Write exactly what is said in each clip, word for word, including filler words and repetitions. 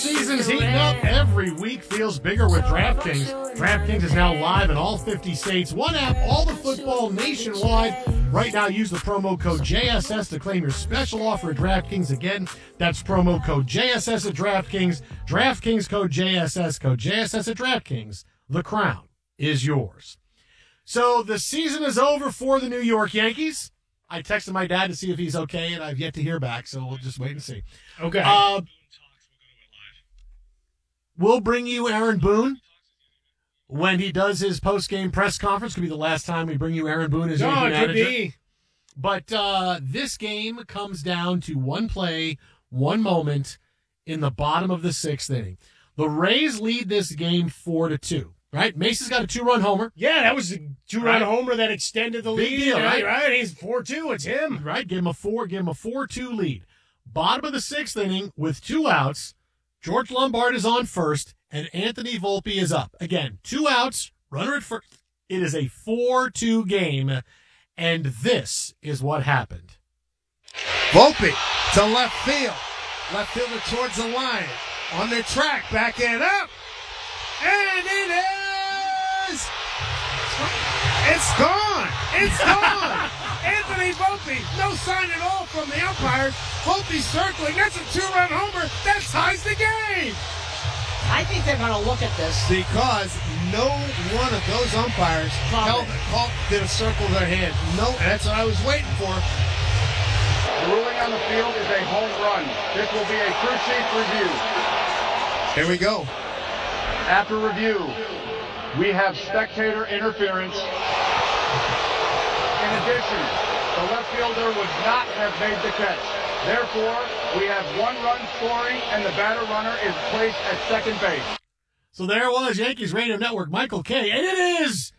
Season's heating up. Every week feels bigger with DraftKings. DraftKings is now live in all fifty states. One app, all the football nationwide. Right now, use the promo code J S S to claim your special offer at DraftKings. Again, that's promo code J S S at DraftKings. DraftKings code J S S, code J S S at DraftKings. The crown is yours. So the season is over for the New York Yankees. I texted my dad to see if he's okay, and I've yet to hear back, so we'll just wait and see. Okay. Uh, we'll bring you Aaron Boone when he does his post-game press conference. Could be the last time we bring you Aaron Boone as no, Yankee it manager. could be. But uh, this game comes down to one play, one moment in the bottom of the sixth inning. The Rays lead this game four to two. Right? Mace's got a two-run homer. Yeah, that was a two-run Right. homer that extended the Big lead. deal, Yeah, right? right? He's four two. It's him. Right? Give him a four, give him a four two lead. Bottom of the sixth inning with two outs. George Lombard is on first, and Anthony Volpe is up. Again, two outs, runner at first. It is a four two game, and this is what happened. Volpe to left field. Left fielder towards the line. On their track, back end up. And it is. It's gone. It's gone. Anthony Volpe, no sign at all from the umpires. Volpe circling. That's a two-run homer. That ties the game. I think they're going to look at this. Because no one of those umpires held the call, did a circle of their hand. No, that's what I was waiting for. The ruling on the field is a home run. This will be a crew chief review. Here we go. After review, we have spectator interference. In addition, the left fielder would not have made the catch. Therefore, we have one run scoring, and the batter runner is placed at second base. So there it was, Yankees Radio Network, Michael Kay, and it is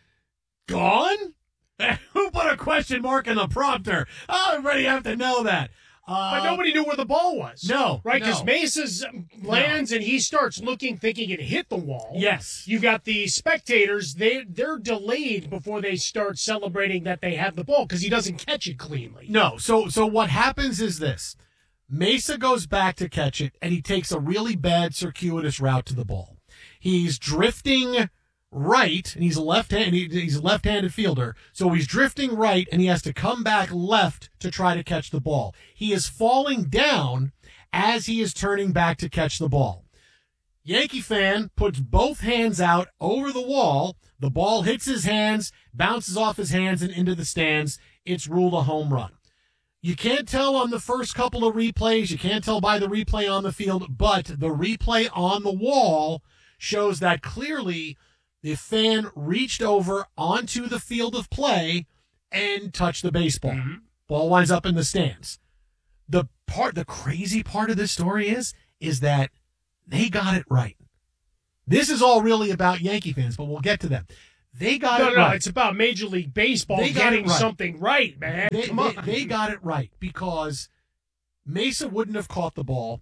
gone? Who put a question mark in the prompter? Oh, everybody have to know that. Uh, But nobody knew where the ball was. No, Right? no. Because Mesa's lands and he starts looking, thinking it hit the wall. Yes. You got the spectators. They, they're delayed before they start celebrating that they have the ball because he doesn't catch it cleanly. No, so so what happens is this. Mesa goes back to catch it, and he takes a really bad circuitous route to the ball. He's drifting right, and he's a left-hand, he, he's a left-handed fielder, so he's drifting right, and he has to come back left to try to catch the ball. He is falling down as he is turning back to catch the ball. Yankee fan puts both hands out over the wall. The ball hits his hands, bounces off his hands, and into the stands. It's ruled a home run. You can't tell on the first couple of replays. You can't tell by the replay on the field, but the replay on the wall shows that clearly the fan reached over onto the field of play and touched the baseball. Mm-hmm. Ball winds up in the stands. The part, the crazy part of this story is, is that they got it right. This is all really about Yankee fans, but we'll get to them. They got no, it no, right. It's about Major League Baseball They got getting it right. something right, man. They, Come they, on. they got it right because Mesa wouldn't have caught the ball.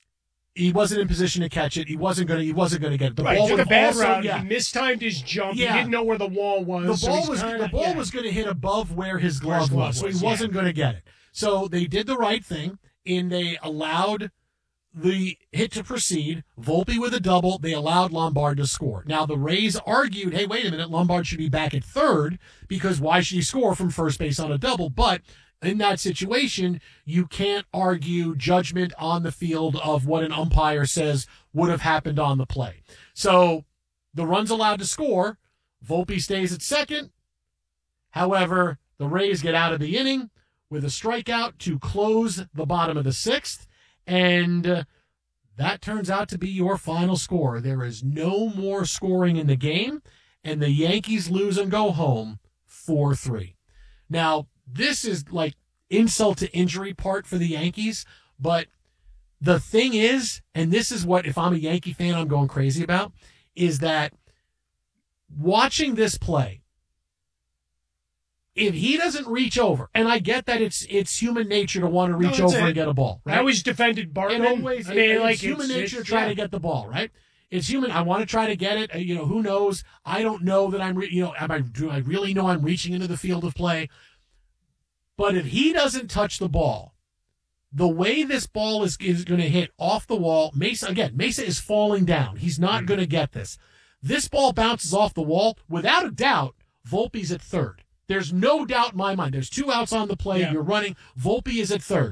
He wasn't in position to catch it. He wasn't going to. He wasn't going to get it. The right, ball took would a bad have also, route. yeah. He mistimed his jump. Yeah. He didn't know where the wall was. The so ball he's was kinda, the ball yeah. was going to hit above where his Where glove, his glove was, so was, he yeah. wasn't going to get it. So they did the right thing, and they allowed the hit to proceed. Volpe with a double. They allowed Lombard to score. Now the Rays argued, "Hey, wait a minute, Lombard should be back at third because why should he score from first base on a double?" But in that situation, you can't argue judgment on the field of what an umpire says would have happened on the play. So the run's allowed to score. Volpe stays at second. However, the Rays get out of the inning with a strikeout to close the bottom of the sixth. And uh, that turns out to be your final score. There is no more scoring in the game, and the Yankees lose and go home four three. Now, this is like insult to injury part for the Yankees, but the thing is, and this is what, if I'm a Yankee fan, I'm going crazy about, is that watching this play, if he doesn't reach over, and I get that it's it's human nature to want to reach No, over it. and get a ball, right? I always defended Bartman. And always, I mean, it's like human it's, nature it's, to try yeah. to get the ball, right? It's human. I want to try to get it. Uh, You know, who knows? I don't know that I'm, re- you know, am I, do I really know I'm reaching into the field of play? But if he doesn't touch the ball, the way this ball is, is going to hit off the wall, Mesa, again, Mesa is falling down. He's not going to get this. This ball bounces off the wall. Without a doubt, Volpe's at third. There's no doubt in my mind. There's two outs on the play. Yeah. You're running. Volpe is at third.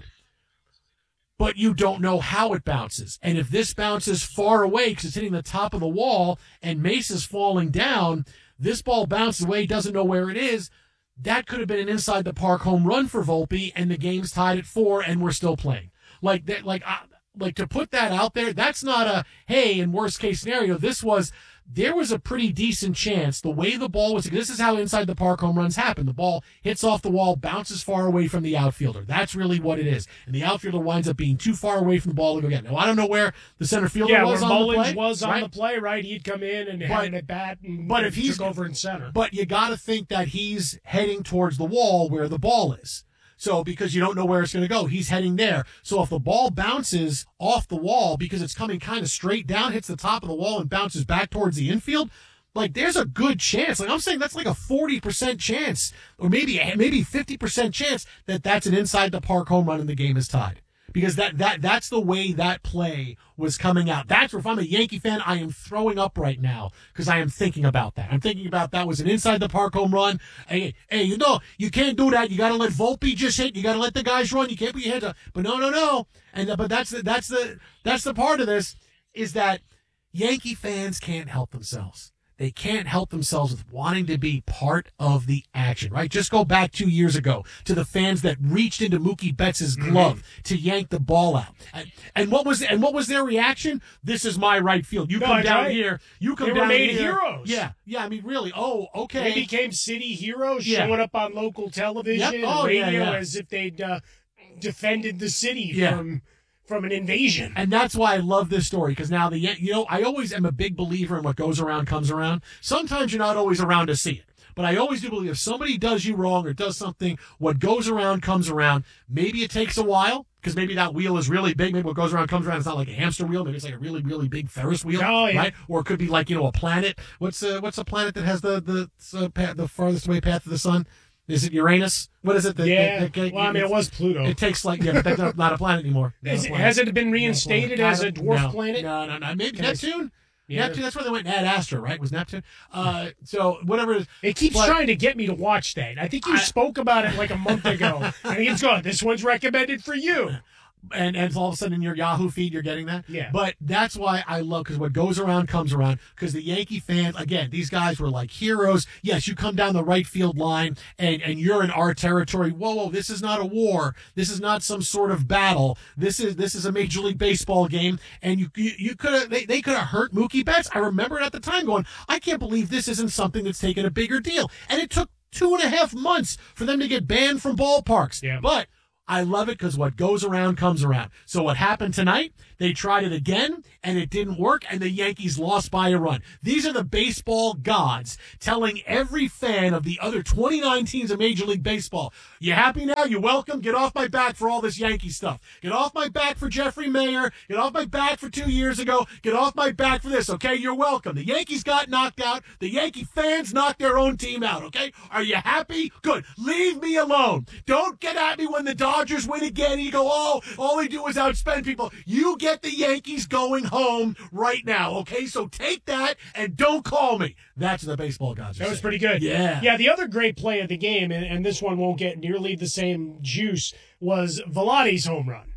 But you don't know how it bounces. And if this bounces far away because it's hitting the top of the wall and Mesa's falling down, this ball bounces away, doesn't know where it is. That could have been an inside the park home run for Volpe, and the game's tied at four, and we're still playing. Like that, like, uh, like to put that out there. That's not a hey. In worst case scenario, this was there was a pretty decent chance. The way the ball was, this is how inside the park home runs happen. The ball hits off the wall, bounces far away from the outfielder. That's really what it is, and the outfielder winds up being too far away from the ball to go get. Now I don't know where the center fielder Yeah, was where on Mullins the play. was on right? the play, right? He'd come in and But- had an at bat, and but if and he's- took over in center. But you got to think that he's heading towards the wall where the ball is. So because you don't know where it's going to go, he's heading there. So if the ball bounces off the wall because it's coming kind of straight down, hits the top of the wall and bounces back towards the infield, like there's a good chance. Like I'm saying, that's like a forty percent chance, or maybe maybe fifty percent chance that that's an inside the park home run and the game is tied. Because that, that that's the way that play was coming out. That's where, if I'm a Yankee fan, I am throwing up right now because I am thinking about that. I'm thinking about that was an inside the park home run. Hey, hey, you know, you can't do that. You got to let Volpe just hit. You got to let the guys run. You can't put your hands up. But no, no, no. And uh, but that's the, that's the that's the part of this is that Yankee fans can't help themselves. They can't help themselves with wanting to be part of the action, right? Just go back two years ago to the fans that reached into Mookie Betts' glove mm-hmm. to yank the ball out. And, and what was and what was their reaction? This is my right field. You No, come down right. here. You come They were down made here. heroes. Yeah, yeah. I mean, really. Oh, okay. They became city heroes, Yeah. showing up on local television Yep. Oh, and yeah, radio yeah. as if they'd uh, defended the city Yeah. from from an invasion. And that's why I love this story, because now the you know I always am a big believer in what goes around comes around. Sometimes you're not always around to see it, but I always do believe if somebody does you wrong or does something, what goes around comes around. Maybe it takes a while because maybe that wheel is really big. Maybe what goes around comes around. It's not like a hamster wheel. Maybe it's like a really really big Ferris wheel, Oh, yeah. right? Or it could be like you know a planet. What's uh, what's a planet that has the the uh, path, the farthest away path to the sun? Is it Uranus? What is it? That, yeah. that- that- well, I mean, it was Pluto. It takes like yeah, but that's not, not a planet anymore. Not a Is, planet. has it been reinstated Not as a dwarf no, planet? No, no, no. Maybe Can I- Neptune. Yeah. Neptune. That's where they went. Ad Astra, right? Was Neptune? Uh, so whatever it is. It keeps But- trying to get me to watch that. I think you I- spoke about it like a month ago. And it's going, this one's recommended for you. And, and all of a sudden in your Yahoo feed, you're getting that. Yeah. But that's why I love, because what goes around comes around. Because the Yankee fans, again, these guys were like heroes. Yes, you come down the right field line and, and you're in our territory. Whoa, whoa, this is not a war. This is not some sort of battle. This is this is a Major League Baseball game. And you you, you could have they, they could have hurt Mookie Betts. I remember it at the time going, I can't believe this isn't something that's taken a bigger deal. And it took two and a half months for them to get banned from ballparks. Yeah. But I love it because what goes around comes around. So what happened tonight? They tried it again, and it didn't work, and the Yankees lost by a run. These are the baseball gods telling every fan of the other twenty-nine teams of Major League Baseball, you happy now? You welcome? Get off my back for all this Yankee stuff. Get off my back for Jeffrey Mayer. Get off my back for two years ago. Get off my back for this, okay? You're welcome. The Yankees got knocked out. The Yankee fans knocked their own team out, okay? Are you happy? Good. Leave me alone. Don't get at me when the Dodgers win again and you go, oh, all they do is outspend people. You get the Yankees going home right now, okay? So take that and don't call me. That's the baseball gods. That was pretty good. Yeah. Yeah, the other great play of the game, and, and this one won't get nearly the same juice, was Veladi's home run,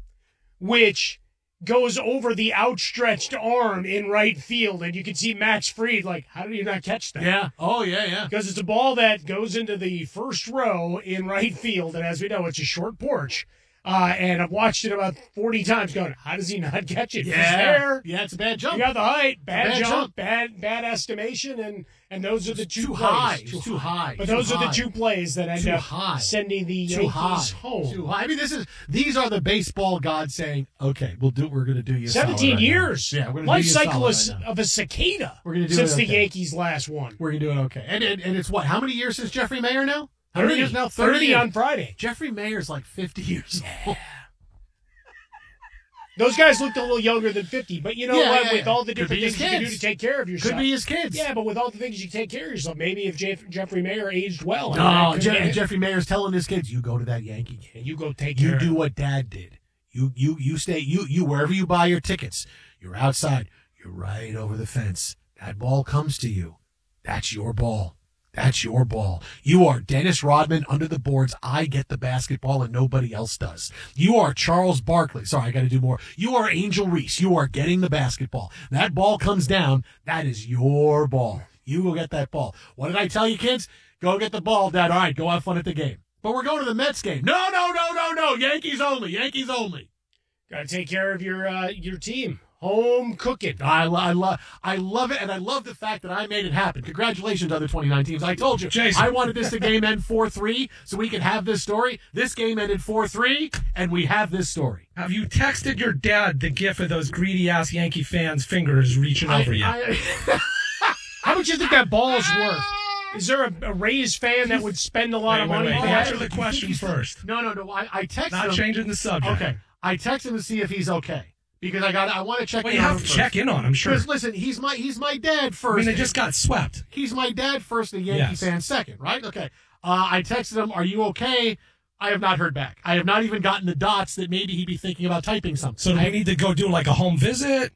which goes over the outstretched arm in right field, and you can see Max Fried like, how did you not catch that? Yeah. Oh, yeah, yeah. Because it's a ball that goes into the first row in right field, and as we know, it's a short porch. Uh, and I've watched it about forty times going, how does he not catch it? He's there. Yeah, it's a bad jump. You got the height, bad, bad jump, jump. bad bad estimation, and and those are the two too plays. high. It's too high. But Too those are the high. two plays that end Too up high. sending the Too Yankees high. home. Too high. I mean, this is these are the baseball gods saying, "Okay, we'll do. We're going to do you a solid Seventeen right years. now. Yeah, we're going to Life do you a cycle solid is right now. of a cicada. We're gonna do since it the okay. Yankees last won. We're going to do it okay." And, and and it's what? How many years since Jeffrey Mayer now? How many thirty years now? thirty on Friday. Jeffrey Mayer's like fifty years old. Those guys looked a little younger than fifty, but you know Yeah, what? yeah, with yeah. all the Could different be his things you can do kids. to take care of yourself. Could be his kids. Yeah, but with all the things you take care of yourself, maybe if Jeff, Jeffrey Mayer aged well. No, I mean, Je- that could be- Jeffrey Mayer's telling his kids, "You go to that Yankee game. you go take care You of do it. what Dad did. You you you stay you you wherever you buy your tickets. You're outside. You're right over the fence. That ball comes to you. That's your ball. That's your ball. You are Dennis Rodman under the boards. I get the basketball and nobody else does. You are Charles Barkley. Sorry, I got to do more. You are Angel Reese. You are getting the basketball. That ball comes down. That is your ball. You will get that ball. What did I tell you, kids? Go get the ball, Dad. All right, go have fun at the game. But we're going to the Mets game. No, no, no, no, no. Yankees only. Yankees only. Got to take care of your uh, your team. Home cooking. I, lo- I love I love it, and I love the fact that I made it happen. Congratulations, other twenty-nine teams. I told you, Jason. I wanted this to game end four three so we could have this story. This game ended four three, and we have this story. Have you texted your dad the gif of those greedy-ass Yankee fans' fingers reaching I, over you? I, How much do you think that ball's worth? Is there a, a Rays fan that would spend a lot Wait, of wait, money wait. for that? Answer the question first. no, no, no. I, I texted Not him. changing the subject. Okay, I texted him to see if he's okay because I got I want to check. Well, in you on have him to check first. in on him, sure. Because listen, he's my he's my dad I first. mean, they just got swept. He's my dad first, and Yankee Yes. fan second, right? Okay. Uh, I texted him, "Are you okay?" I have not heard back. I have not even gotten the dots that maybe he'd be thinking about typing something. So do I- we need to go do like a home visit?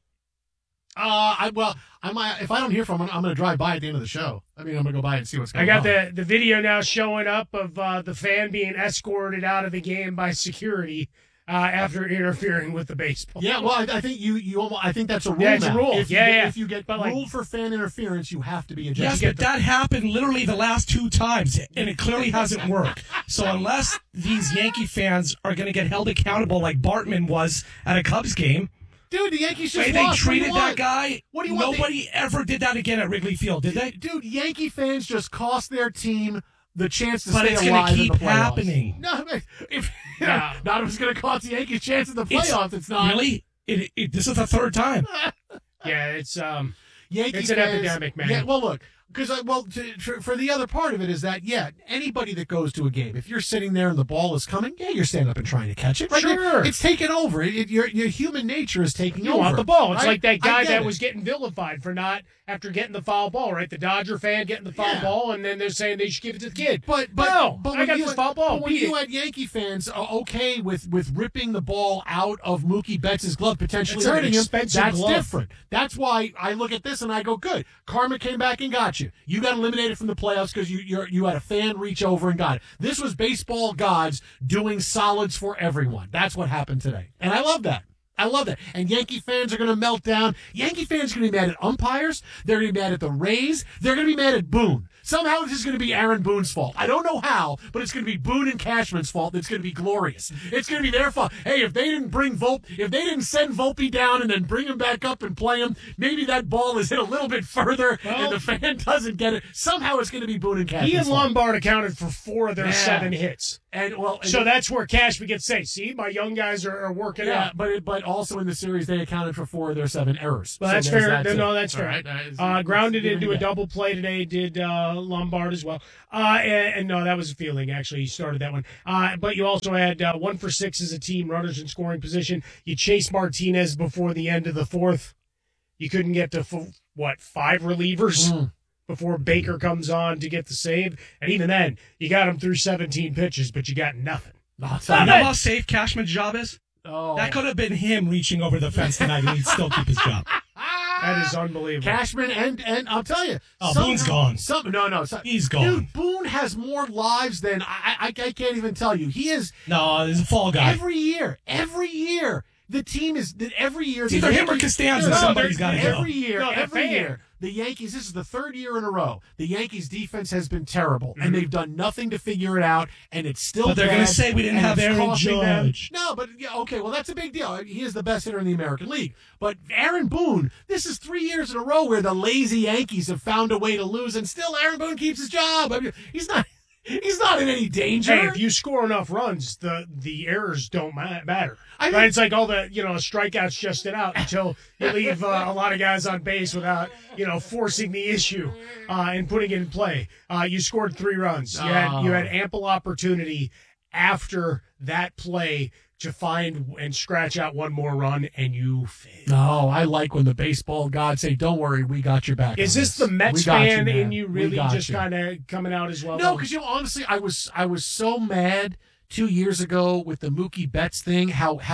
Uh, I well, I might if I don't hear from him, I'm going to drive by at the end of the show. I mean, I'm going to go by and see what's going I on. got the, the video now showing up of uh, the fan being escorted out of the game by security uh, after interfering with the baseball. Yeah, well, I, I think you you almost, I think that's a rule. Yeah, it's a now. rule. If you Yeah, get, yeah. If you get But, like- ruled for fan interference, you have to be ejected. Yes, but that happened literally the last two times, and it clearly hasn't worked. So unless these Yankee fans are going to get held accountable like Bartman was at a Cubs game, dude, the Yankees the just way they lost. treated what do you that want? guy, What do you want? nobody ever did that again at Wrigley Field, did they? Dude, Yankee fans just cost their team the chance to But stay it's gonna alive in keep the playoffs. happening. No, if Yeah. not if it's going to cost the Yankees chance in the It's- playoffs. It's, not Really? It, it, this is the third time. Yeah, it's um, Yankee It's an fans- epidemic, man. Yeah, well, look, because well, to, for, for the other part of it is that yeah, anybody that goes to a game, if you're sitting there and the ball is coming, yeah, you're standing up and trying to catch it. Right? Sure. It's taken over. It, it- your your human nature is taking you over. want the ball. It's right? like that I guy get that it. was getting vilified for not after getting the foul ball, right? The Dodger fan getting the foul Yeah. ball, and then they're saying they should give it to the kid. But but no, but I when got you this had- foul ball. But when Beat you it. had Yankee fans uh, okay with with ripping the ball out of Mookie Betts' glove, potentially It's an hurting him, expensive that's glove. different. That's why I look at this and I go, good. Karma came back and got you. You got eliminated from the playoffs because you you're, you had a fan reach over and got it. This was baseball gods doing solids for everyone. That's what happened today, and I love that. I love that. And Yankee fans are going to melt down. Yankee fans are going to be mad at umpires. They're going to be mad at the Rays. They're going to be mad at Boone. Somehow this is going to be Aaron Boone's fault. I don't know how, but it's going to be Boone and Cashman's fault. It's going to be glorious. It's going to be their fault. Hey, if they didn't bring Volpe, if they didn't send Volpe down and then bring him back up and play him, maybe that ball is hit a little bit further Well- and the fan doesn't get it. Somehow it's going to be Boone and Cashman's He and fault. Lombard accounted for four of their Yeah. seven hits. And well, and So that's where Cashman gets say, see, my young guys are, are working yeah, out. but it, but also in the series they accounted for four of their seven errors. Well, So that's there's fair. that no, too. that's All fair. right, it's- Uh, it's grounded giving into you a that. double play today did uh, Lombard as well. Uh, and, and no, that was a feeling, actually. He started that one. Uh, but you also had uh, one for six as a team, runners in scoring position. You chased Martinez before the end of the fourth. You couldn't get to, f- what, five relievers Mm. before Baker comes on to get the save. And even then, you got him through seventeen pitches, but you got nothing. I'll tell You you. know how safe Cashman's job is? Oh. That could have been him reaching over the fence tonight, and he'd still keep his job. That is unbelievable. Cashman and and I'll tell you, Oh, somehow- Boone's gone. Some, no, no, so- He's gone. Dude, Boone has more lives than I, I. I can't even tell you. He is No, he's a fall guy. every year. Every year, the team is that every year. It's the either him or Yankees- Costanza. No, Somebody's they're- gotta go. Every year, No, they're every fan. year, the Yankees. This is the third year in a row. The Yankees' defense has been terrible, Mm-hmm. and they've done nothing to figure it out. And it's still. But they're gonna bad, say we didn't and have it's Aaron costing them- Judge. No, but yeah, okay. Well, that's a big deal. He is the best hitter in the American League. But Aaron Boone, this is three years in a row where the lazy Yankees have found a way to lose, and still Aaron Boone keeps his job. I mean, he's not. He's not in any danger. Hey, if you score enough runs, the the errors don't ma- matter. I right? think- It's like all the you know strikeouts just it out until you leave uh, a lot of guys on base without you know forcing the issue uh, and putting it in play. Uh, you scored three runs. You had you had ample opportunity after that play to find and scratch out one more run, and you failed. No, I like when the baseball gods say, "Don't worry, we got your back." Is on this the Mets We got fan man. in you We really got just you. kind of coming out as well? No, because you know, honestly, I was I was so mad two years ago with the Mookie Betts thing. How how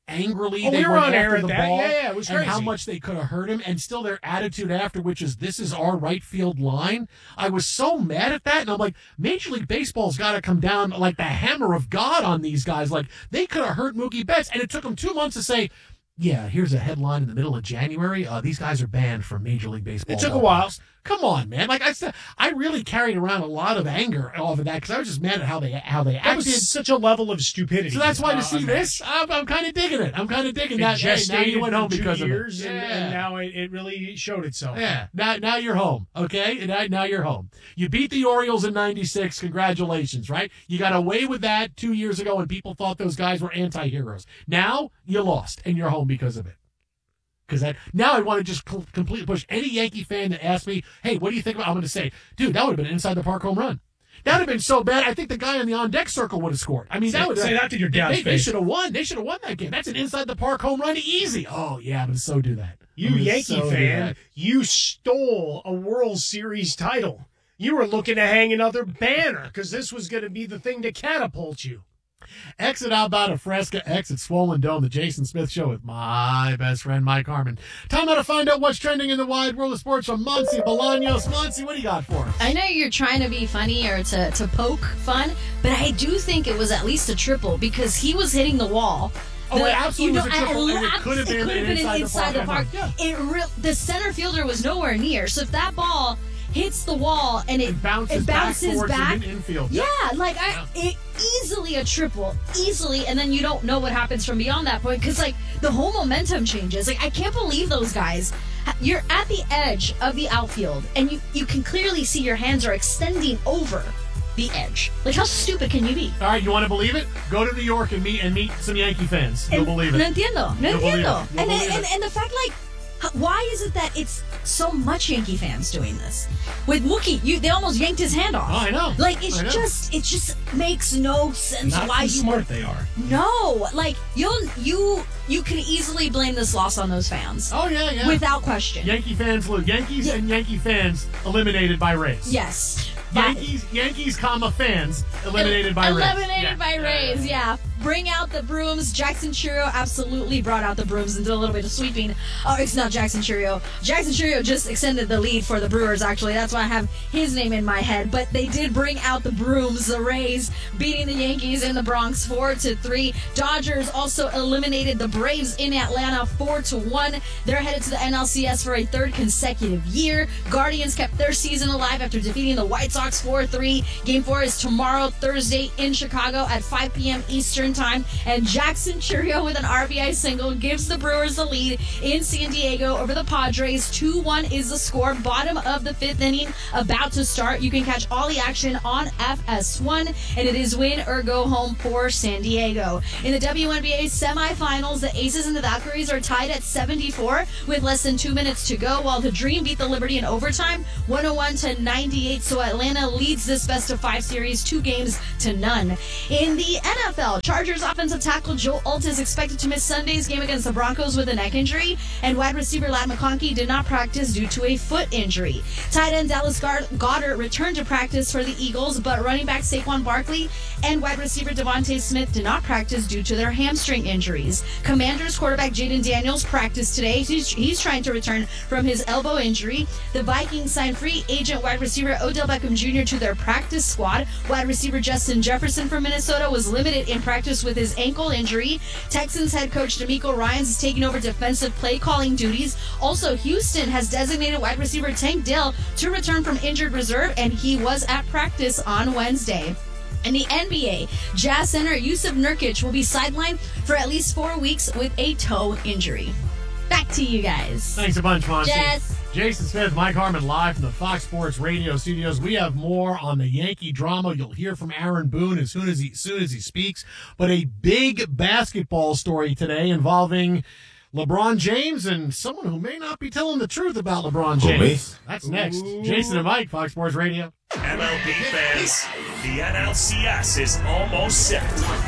angrily Oh, they we were went on air after at the that. ball Yeah, yeah, it was and how crazy. much they could have hurt him, and still their attitude after, which is this is our right field line. I was so mad at that, and I'm like, Major League Baseball's got to come down like the hammer of God on these guys. Like they could have hurt Mookie Betts, and it took them two months to say, yeah, here's a headline in the middle of January. Uh, these guys are banned from Major League Baseball. It took a while. ballparks. Come on, man. Like I said, I really carried around a lot of anger over that because I was just mad at how they how they That acted. was such a level of stupidity. So that's why uh, to see on this, I'm, I'm kind of digging it. I'm kind of digging It that. Hey, now gestated you went home for two because years, of it. and, Yeah. and now it, it really showed itself. Yeah, now, now you're home, okay? And now, now you're home. You beat the Orioles in ninety-six. Congratulations, right? You got away with that two years ago, and people thought those guys were anti-heroes. Now you lost, and you're home because of it. Because that now I want to just cl- completely push any Yankee fan that asks me, hey, what do you think about? I'm going to say, dude, that would have been an inside the park home run. That would have been so bad. I think the guy on the on deck circle would have scored. I mean, Say- that would say that to your dad's They, they face. should have won. They should have won that game. That's an inside the park home run, easy. Oh yeah, I'm going to so do that. You I'm gonna Yankee so do fan, that. you stole a World Series title. You were looking to hang another banner because this was going to be the thing to catapult you. Exit Outbound of Fresca, exit Swollen Dome, the Jason Smith Show with my best friend, Mike Harmon. Time now to find out what's trending in the wide world of sports from Monty Bolaños. Monty, what do you got for us? I know you're trying to be funny or to, to poke fun, but I do think it was at least a triple because he was hitting the wall. Oh, The- it absolutely you was know, a triple, and it abs- could have been could an an inside the park. Yeah. It re- the center fielder was nowhere near, so if that ball hits the wall and it, It bounces, it bounces back towards back, the infield. yeah, like I, it easily a triple, easily, and then you don't know what happens from beyond that point because like the whole momentum changes. Like I can't believe those guys. You're at the edge of the outfield, and you you can clearly see your hands are extending over the edge. Like how stupid can you be? All right, you want to believe it? Go to New York and meet and meet some Yankee fans. You'll And- believe it. No entiendo. No You'll believe entiendo. it. You'll And, believe and, it. and the fact, like, h- why is it that it's so much Yankee fans doing this? With Mookie, you they almost yanked his hand off. Oh, I know. Like, it's I know. just, it just makes no sense Not why too you smart they are. No, like you'll you you can easily blame this loss on those fans Oh yeah, yeah. without question. Yankee fans lose. Yankees Yeah. and Yankee fans eliminated by race. Yes. But- Yankees, Yankees, comma fans eliminated by race. Eliminated Yeah. by Yeah, Rays, yeah. yeah. Bring out the brooms. Jackson Churio absolutely brought out the brooms and did a little bit of sweeping. Oh, it's not Jackson Churio. Jackson Churio just extended the lead for the Brewers, actually. That's why I have his name in my head. But they did bring out the brooms, the Rays, beating the Yankees in the Bronx four to three. Dodgers also eliminated the Braves in Atlanta four to one. They're headed to the N L C S for a third consecutive year. Guardians kept their season alive after defeating the White Sox four three. Game four is tomorrow, Thursday, in Chicago at five p.m. Eastern Time. And Jackson Churio with an R B I single gives the Brewers the lead in San Diego over the Padres. two one is the score. Bottom of the fifth inning about to start. You can catch all the action on F S one, and it is win or go home for San Diego. In the W N B A semifinals, the Aces and the Valkyries are tied at seventy-four with less than two minutes to go, while the Dream beat the Liberty in overtime, one oh one to ninety-eight. So Atlanta leads this best of five series two games to none. In the N F L, Chargers offensive tackle Joe Alt is expected to miss Sunday's game against the Broncos with a neck injury, and wide receiver Ladd McConkey did not practice due to a foot injury. Tight end Dallas Goedert returned to practice for the Eagles, but running back Saquon Barkley and wide receiver Devontae Smith did not practice due to their hamstring injuries. Commanders quarterback Jaden Daniels practiced today. He's, he's trying to return from his elbow injury. The Vikings signed free agent wide receiver Odell Beckham Junior to their practice squad. Wide receiver Justin Jefferson from Minnesota was limited in practice with his ankle injury. Texans head coach DeMeco Ryans is taking over defensive play calling duties. Also, Houston has designated wide receiver Tank Dell to return from injured reserve, and he was at practice on Wednesday. In the N B A, Jazz center Yusuf Nurkic will be sidelined for at least four weeks with a toe injury. Back to you guys. Thanks a bunch, Monty. Jess. Jason Smith, Mike Harmon, live from the Fox Sports Radio studios. We have more on the Yankee drama. You'll hear from Aaron Boone as soon as he, as soon as he speaks. But a big basketball story today involving LeBron James and someone who may not be telling the truth about LeBron James. That's next. Jason and Mike, Fox Sports Radio. M L B fans, the N L C S is almost set.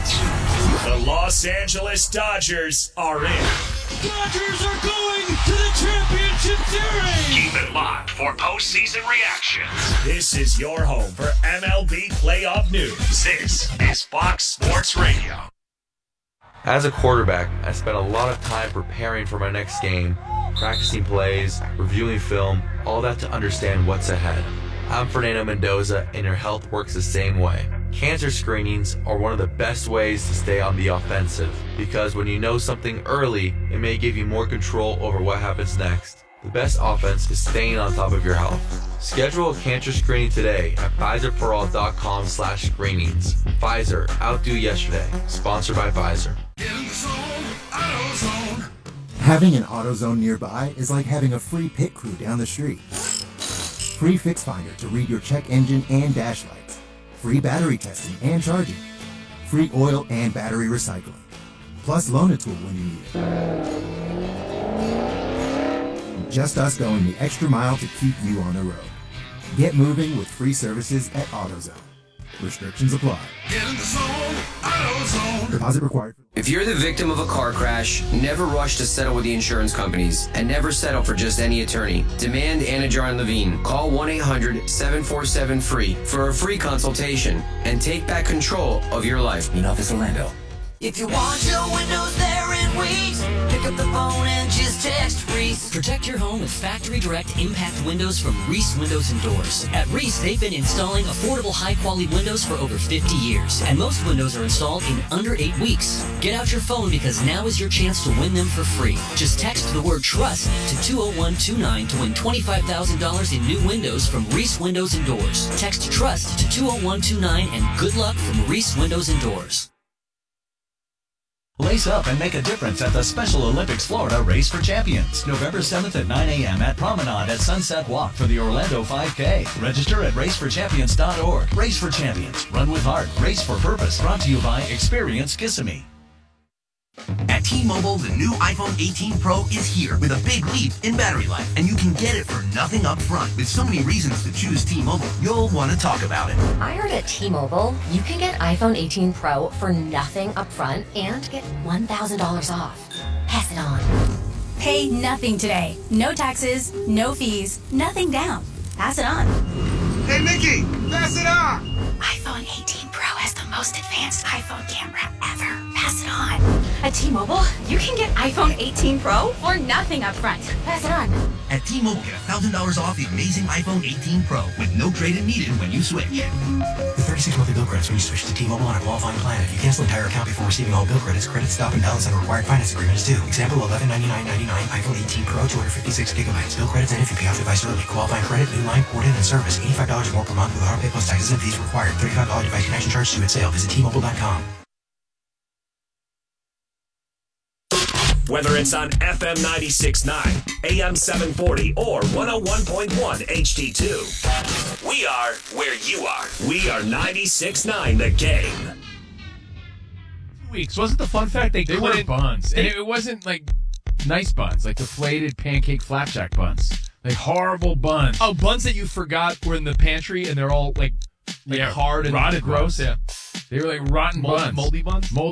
The Los Angeles Dodgers are in. Dodgers are going to the championship series! Keep it locked for postseason reactions. This is your home for M L B playoff news. This is Fox Sports Radio. As a quarterback, I spent a lot of time preparing for my next game, practicing plays, reviewing film, all that to understand what's ahead. I'm Fernando Mendoza, and your health works the same way. Cancer screenings are one of the best ways to stay on the offensive, because when you know something early, it may give you more control over what happens next. The best offense is staying on top of your health. Schedule a cancer screening today at Pfizer For All dot com slash screenings. Pfizer, outdo yesterday. Sponsored by Pfizer. Having an AutoZone nearby is like having a free pit crew down the street. Free Fix Finder to read your check engine and dash lights. Free battery testing and charging. Free oil and battery recycling. Plus loan a tool when you need it. Just us going the extra mile to keep you on the road. Get moving with free services at AutoZone. Restrictions apply. Get in the zone, AutoZone. Deposit required. If you're the victim of a car crash, never rush to settle with the insurance companies, and never settle for just any attorney. Demand Anajar and Levine. Call one eight hundred seven four seven free for a free consultation and take back control of your life. In Office Orlando. If you want your windows there in weeks, pick up the phone and just text Reese. Protect your home with factory direct impact windows from Reese Windows and Doors. At Reese, they've been installing affordable, high-quality windows for over fifty years, and most windows are installed in under eight weeks. Get out your phone because now is your chance to win them for free. Just text the word TRUST to two oh one two nine to win twenty-five thousand dollars in new windows from Reese Windows and Doors. Text TRUST to two oh one two nine and good luck from Reese Windows and Doors. Lace up and make a difference at the Special Olympics Florida Race for Champions. November seventh at nine a.m. at Promenade at Sunset Walk for the Orlando five K. Register at race for champions dot org. Race for Champions. Run with heart. Race for purpose. Brought to you by Experience Kissimmee. At T-Mobile, the new iPhone eighteen Pro is here with a big leap in battery life, and you can get it for nothing up front. With so many reasons to choose T-Mobile, you'll want to talk about it. I heard at T-Mobile, you can get iPhone eighteen Pro for nothing up front and get one thousand dollars off. Pass it on. Pay nothing today. No taxes, no fees, nothing down. Pass it on. Hey, Nikki, pass it on. iPhone eighteen Pro has the most advanced iPhone camera ever. Pass it on. At T-Mobile, you can get iPhone eighteen Pro for nothing up front. Pass it on. At T-Mobile, get one thousand dollars off the amazing iPhone eighteen Pro with no trade-in needed when you switch. With thirty-six monthly bill credits when you switch to T-Mobile on a qualifying plan. If you cancel an entire account before receiving all bill credits, credit stop and balance on a required finance agreement is due. Example, eleven ninety-nine ninety-nine iPhone eighteen Pro, two hundred fifty-six gigabytes. Bill credits end if you pay off device early. Qualifying credit, new line, port in, and service. eighty-five dollars or more per month with auto pay plus taxes and fees required. thirty-five dollars device connection charge due at sale. Visit T Mobile dot com. Whether it's on F M ninety-six point nine, A M seven forty, or one oh one point one H D two, we are where you are. We are ninety-six point nine The Game. Weeks. Wasn't the fun fact they, they couldn't... were buns. They, and it wasn't like nice buns, like deflated pancake flapjack buns. Like horrible buns. Oh, buns that you forgot were in the pantry and they're all like, like yeah, hard and rotted gross. Buns. Yeah. They were like rotten Mold, buns. Moldy buns? Moldy